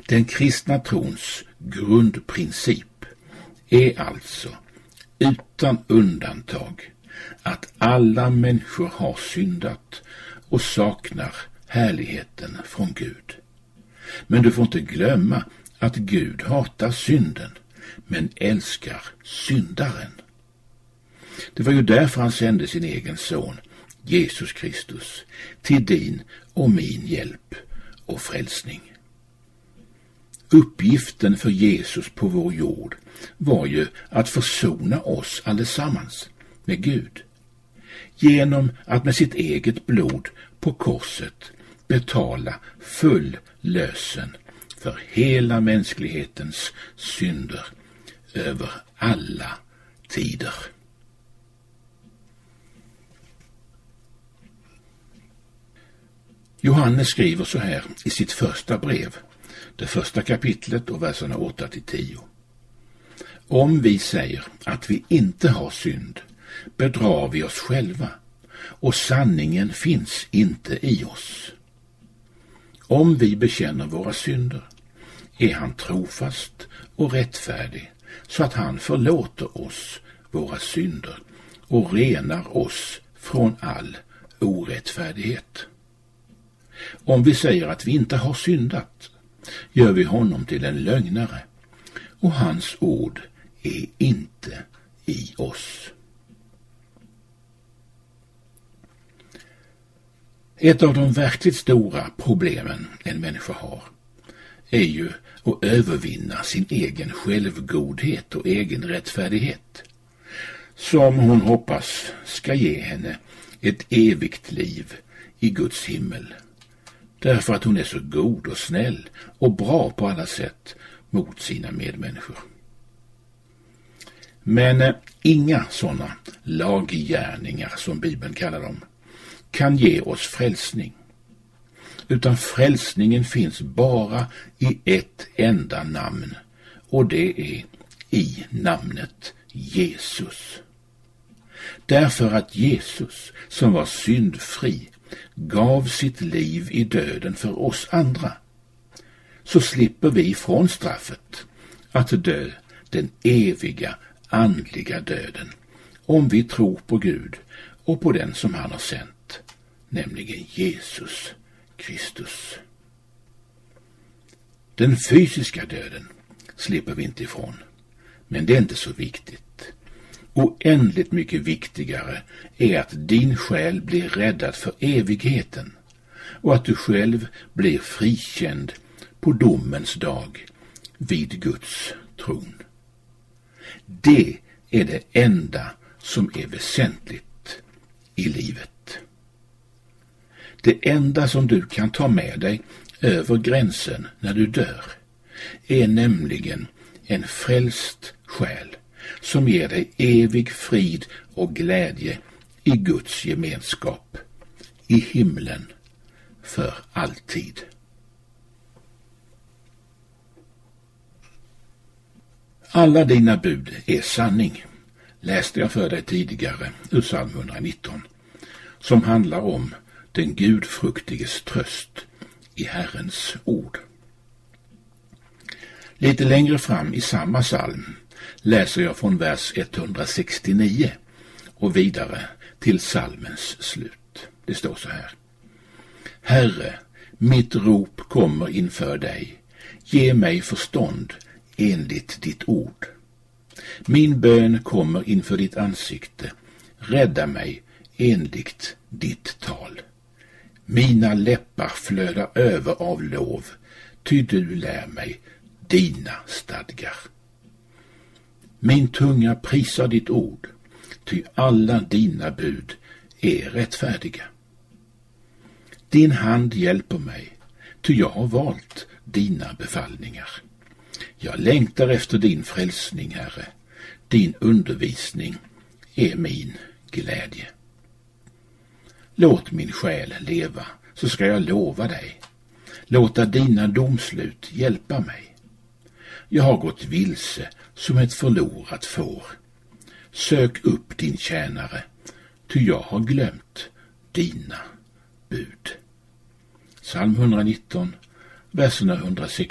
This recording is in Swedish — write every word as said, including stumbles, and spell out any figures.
Den kristna trons grundprincip är alltså utan undantag att alla människor har syndat och saknar härligheten från Gud. Men du får inte glömma att Gud hatar synden, men älskar syndaren. Det var ju därför han sände sin egen son, Jesus Kristus, till din och min hjälp och frälsning. Uppgiften för Jesus på vår jord var ju att försona oss allesammans med Gud, genom att med sitt eget blod på korset betala full lösen för hela mänsklighetens synder över alla tider. Johannes skriver så här i sitt första brev, det första kapitlet och verserna åtta till tio. Om vi säger att vi inte har synd, bedrar vi oss själva, och sanningen finns inte i oss. Om vi bekänner våra synder, är han trofast och rättfärdig, så att han förlåter oss våra synder och renar oss från all orättfärdighet. Om vi säger att vi inte har syndat, gör vi honom till en lögnare, och hans ord är inte i oss. Ett av de verkligt stora problemen en människa har är ju att övervinna sin egen självgodhet och egen rättfärdighet, som hon hoppas ska ge henne ett evigt liv i Guds himmel, därför att hon är så god och snäll och bra på alla sätt mot sina medmänniskor. Men eh, inga sådana laggärningar, som Bibeln kallar dem, kan ge oss frälsning, utan frälsningen finns bara i ett enda namn, och det är i namnet Jesus. Därför att Jesus, som var syndfri, gav sitt liv i döden för oss andra, så slipper vi från straffet att dö den eviga andliga döden, om vi tror på Gud och på den som han har sänt, nämligen Jesus Kristus. Den fysiska döden slipper vi inte ifrån, men det är inte så viktigt. Oändligt mycket viktigare är att din själ blir räddad för evigheten och att du själv blir frikänd på domens dag vid Guds tron. Det är det enda som är väsentligt i livet. Det enda som du kan ta med dig över gränsen när du dör är nämligen en frälst själ som ger dig evig frid och glädje i Guds gemenskap i himlen för alltid. Alla dina bud är sanning, läste jag för dig tidigare ur psalm etthundranitton, som handlar om den gudfruktiges tröst i Herrens ord. Lite längre fram i samma psalm läser jag från vers etthundrasextionio och vidare till psalmens slut. Det står så här: Herre, mitt rop kommer inför dig. Ge mig förstånd enligt ditt ord. Min bön kommer inför ditt ansikte. Rädda mig enligt ditt tal. Mina läppar flödar över av lov, ty du lär mig dina stadgar. Min tunga prisar ditt ord, ty alla dina bud är rättfärdiga. Din hand hjälper mig, ty jag har valt dina befallningar. Jag längtar efter din frälsning, Herre. Din undervisning är min glädje. Låt min själ leva, så ska jag lova dig. Låta dina domslut hjälpa mig. Jag har gått vilse som ett förlorat får. Sök upp din tjänare, ty jag har glömt dina bud. Psalm etthundranitton, verserna etthundrasextio